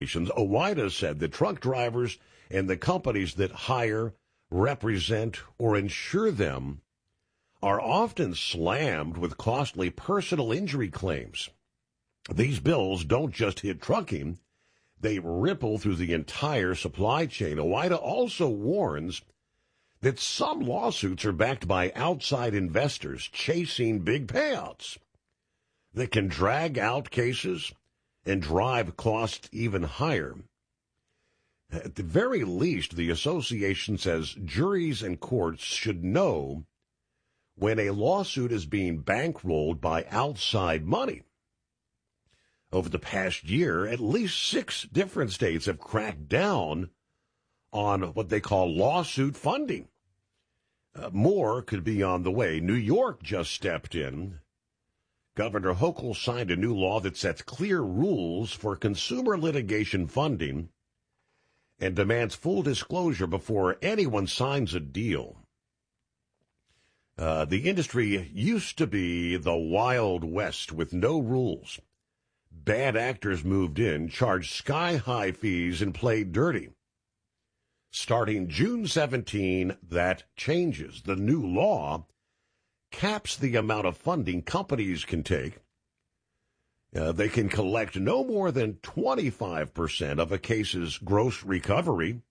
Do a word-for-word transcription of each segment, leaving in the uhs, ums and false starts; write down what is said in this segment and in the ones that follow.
Associations, OOIDA said that truck drivers and the companies that hire, represent, or insure them are often slammed with costly personal injury claims. These bills don't just hit trucking, they ripple through the entire supply chain. OOIDA also warns that some lawsuits are backed by outside investors chasing big payouts that can drag out cases and drive costs even higher. At the very least, the association says juries and courts should know when a lawsuit is being bankrolled by outside money. Over the past year, at least six different states have cracked down on what they call lawsuit funding. Uh, more could be on the way. New York just stepped in. Governor Hochul signed a new law that sets clear rules for consumer litigation funding and demands full disclosure before anyone signs a deal. Uh, the industry used to be the Wild West with no rules. Bad actors moved in, charged sky-high fees, and played dirty. Starting June seventeenth, that changes. The new law caps the amount of funding companies can take. Uh, they can collect no more than twenty-five percent of a case's gross recovery.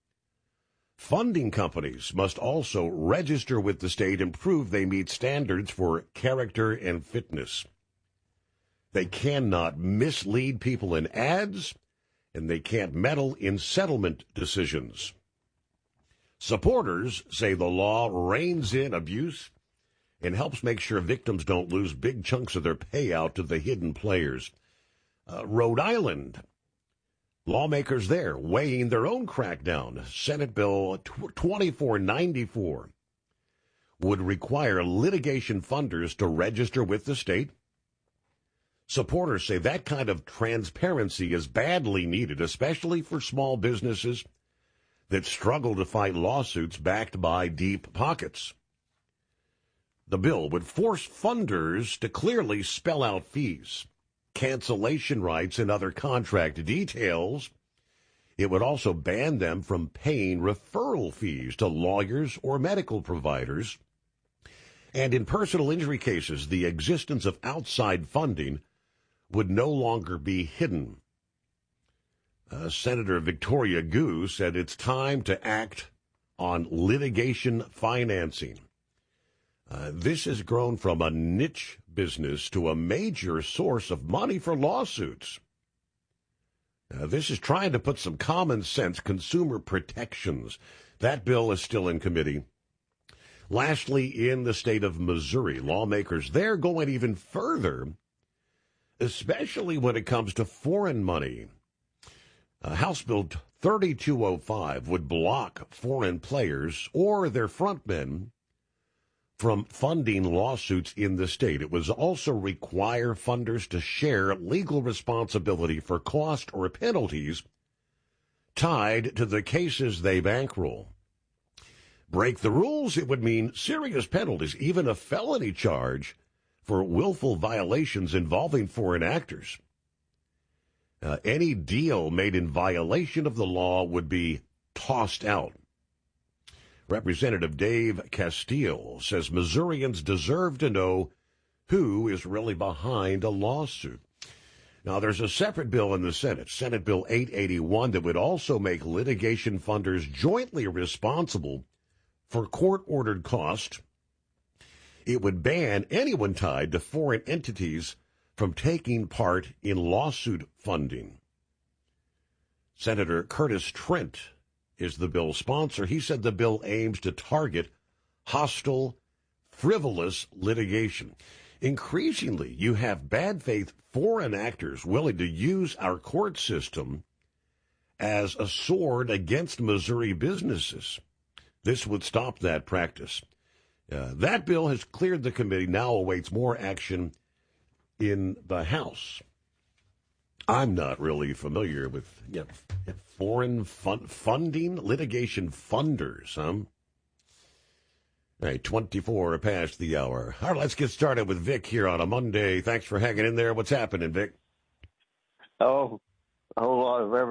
Funding companies must also register with the state and prove they meet standards for character and fitness. They cannot mislead people in ads, and they can't meddle in settlement decisions. Supporters say the law reins in abuse and helps make sure victims don't lose big chunks of their payout to the hidden players. Uh, Rhode Island, lawmakers there weighing their own crackdown. Senate Bill twenty-four ninety-four would require litigation funders to register with the state. Supporters say that kind of transparency is badly needed, especially for small businesses that struggle to fight lawsuits backed by deep pockets. The bill would force funders to clearly spell out fees, cancellation rights, and other contract details. It would also ban them from paying referral fees to lawyers or medical providers. And in personal injury cases, the existence of outside funding would no longer be hidden. Uh, Senator Victoria Gu said it's time to act on litigation financing. Uh, this has grown from a niche business to a major source of money for lawsuits. Uh, this is trying to put some common sense consumer protections. That bill is still in committee. Lastly, in the state of Missouri, lawmakers there going even further, especially when it comes to foreign money. Uh, House Bill thirty-two oh five would block foreign players or their frontmen from funding lawsuits in the state. It would also require funders to share legal responsibility for cost or penalties tied to the cases they bankroll. Break the rules, it would mean serious penalties, even a felony charge for willful violations involving foreign actors. Uh, any deal made in violation of the law would be tossed out. Representative Dave Castile says Missourians deserve to know who is really behind a lawsuit. Now, there's a separate bill in the Senate, Senate Bill eight eighty-one, that would also make litigation funders jointly responsible for court-ordered costs. It would ban anyone tied to foreign entities from taking part in lawsuit funding. Senator Curtis Trent is the bill's sponsor. He said the bill aims to target hostile, frivolous litigation. Increasingly, you have bad faith foreign actors willing to use our court system as a sword against Missouri businesses. This would stop that practice. Uh, that bill has cleared the committee, now awaits more action in the House. I'm not really familiar with you know, foreign fun- funding, litigation funders, huh? All right, twenty-four past the hour. All right, let's get started with Vic here on a Monday. Thanks for hanging in there. What's happening, Vic? Oh, a whole lot of everything.